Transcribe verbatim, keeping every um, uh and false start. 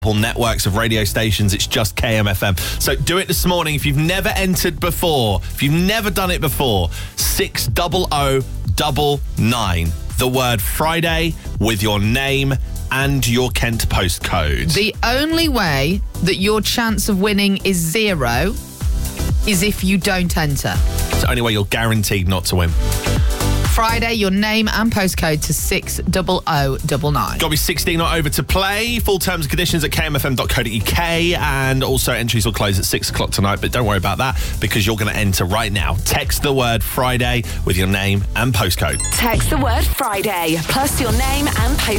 networks of radio stations. It's just K M F M. So do it this morning. If you've never entered before, if you've never done it before, six double oh double nine. The word Friday with your name and your Kent postcode. The only way that your chance of winning is zero is if you don't enter. It's the only way you're guaranteed not to win. Friday, your name and postcode to six double oh double nine. Got to be sixteen or over to play. Full terms and conditions at k m f m dot co dot u k, and also entries will close at six o'clock tonight, but don't worry about that because you're going to enter right now. Text the word Friday with your name and postcode. Text the word Friday plus your name and postcode